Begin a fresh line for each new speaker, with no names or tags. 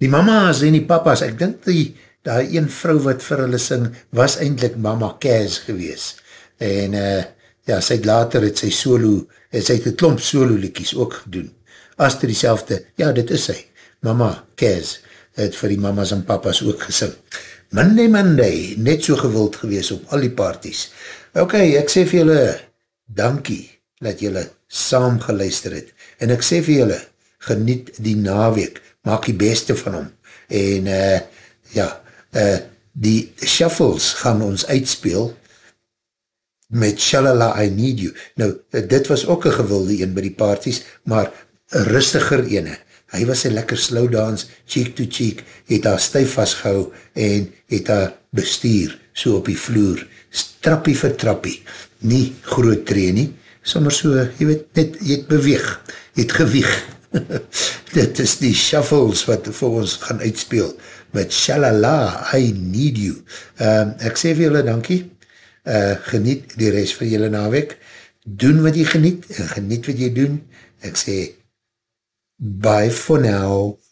Die mamas en die papas, ek dink die een vrou wat vir hulle sing, was eindelijk Mama Kaz gewees. En ja, sy het later het sy solo, sy het 'n klomp solo liedjies ook gedoen. As ter diezelfde, ja, dit is sy. Mama Kaz het vir die mamas en papas ook gesing. Monday, net so gewild gewees op al die parties. Ok, ek sê vir julle, dankie dat julle saam geluister het. En ek sê vir julle, geniet die naweek, maak die beste van hom. En die shuffles gaan ons uitspeel met Shalala I Need You. Nou, dit was ook een gewilde een by die parties, maar een rustiger ene. Hy was een lekker slow dance, cheek to cheek, het haar styf vastgehou en het haar bestuur, so op die vloer, trappie vir trappie, nie groot tree nie, sommer so, jy weet, net, jy het beweeg, jy het gewieg. Dit is die shuffles wat vir ons gaan uitspeel, met Shalala, I Need You. Ek sê vir julle dankie, geniet die rest van julle naweek, doen wat jy geniet, en geniet wat jy doen, ek sê, bye for now.